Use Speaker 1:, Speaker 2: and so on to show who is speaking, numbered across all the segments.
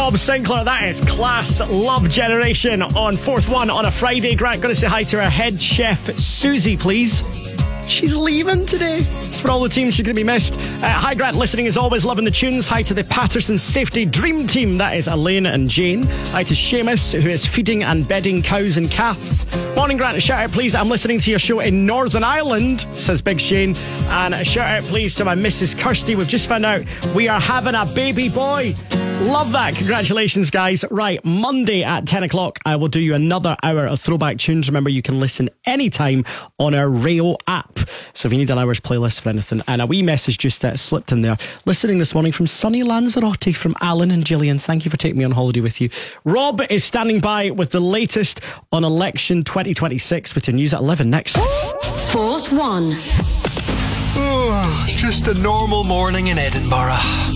Speaker 1: Bob Sinclair, that is class. Love Generation on Fourth One on a Friday. Grant, going to say hi to our head chef, Susie, please. She's leaving today. It's for all the teams she's going to be missed. Hi, Grant, listening as always, loving the tunes. Hi to the Patterson Safety Dream Team. That is Elaine and Jane. Hi to Seamus, who is feeding and bedding cows and calves. Morning, Grant, a shout out, please. I'm listening to your show in Northern Ireland, says Big Shane. And a shout out, please, to my Mrs. Kirsty. We've just found out we are having a baby boy. Love that. Congratulations, guys. Right, Monday at 10 o'clock, I will do you another hour of throwback tunes. Remember, you can listen anytime on our Rail app. So if you need an hour's playlist for anything. And a wee message just slipped in there. Listening this morning from Sunny Lanzarote from Alan and Gillian. Thank you for taking me on holiday with you. Rob is standing by with the latest on election 2026 with your news at 11 next.
Speaker 2: Fourth One.
Speaker 3: Oh, it's just a normal morning in Edinburgh.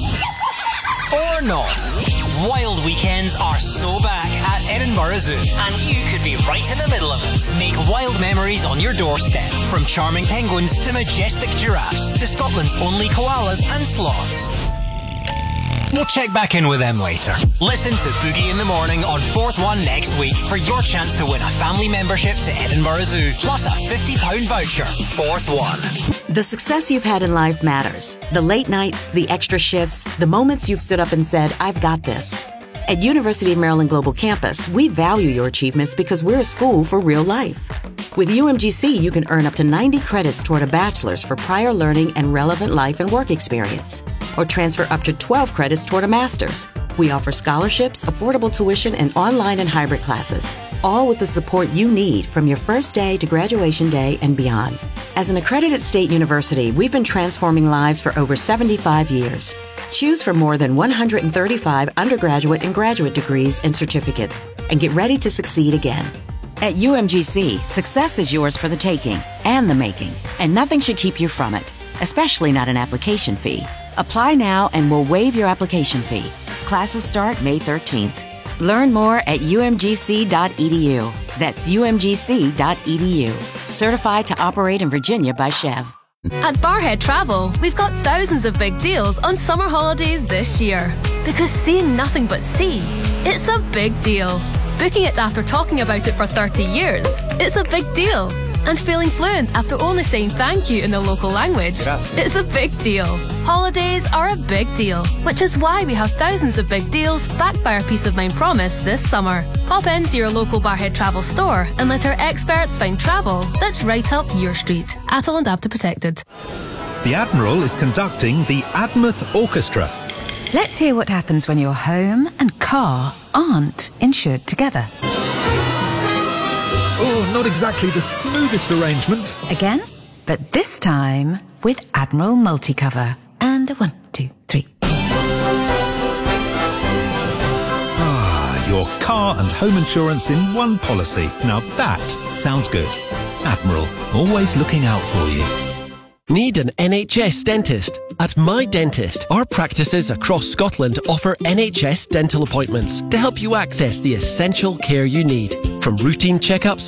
Speaker 3: Or not. Wild weekends are so back at Edinburgh Zoo, and you could be right in the middle of it. Make wild memories on your doorstep, from charming penguins to majestic giraffes to Scotland's only koalas and sloths. We'll check back in with them later. Listen to Boogie in the Morning on Fourth One next week for your chance to win a family membership to Edinburgh Zoo, plus a £50 voucher. Fourth One.
Speaker 4: The success you've had in life matters. The late nights, the extra shifts, the moments you've stood up and said, I've got this. At University of Maryland Global Campus, we value your achievements because we're a school for real life. With UMGC, you can earn up to 90 credits toward a bachelor's for prior learning and relevant life and work experience, or transfer up to 12 credits toward a master's. We offer scholarships, affordable tuition, and online and hybrid classes, all with the support you need from your first day to graduation day and beyond. As an accredited state university, we've been transforming lives for over 75 years. Choose from more than 135 undergraduate and graduate degrees and certificates, and get ready to succeed again. At UMGC, success is yours for the taking and the making, and nothing should keep you from it, especially not an application fee. Apply now and we'll waive your application fee. Classes start May 13th. Learn more at umgc.edu. That's umgc.edu. Certified to operate in Virginia by Chev.
Speaker 5: At Barhead Travel, we've got thousands of big deals on summer holidays this year. Because seeing nothing but sea, it's a big deal. Booking it after talking about it for 30 years, it's a big deal. And feeling fluent after only saying thank you in the local language, it's a big deal. Holidays are a big deal, which is why we have thousands of big deals backed by our Peace of Mind promise this summer. Pop into your local Barhead Travel store and let our experts find travel that's right up your street. ATOL and APTA protected.
Speaker 6: The Admiral is conducting the Admouth Orchestra.
Speaker 7: Let's hear what happens when your home and car aren't insured together.
Speaker 6: Oh, not exactly the smoothest arrangement.
Speaker 7: Again, but this time with Admiral Multicover. And 1, 2, 3.
Speaker 6: Ah, your car and home insurance in one policy. Now that sounds good. Admiral, always looking out for you.
Speaker 8: Need an NHS dentist? At My Dentist, our practices across Scotland offer NHS dental appointments to help you access the essential care you need. From routine checkups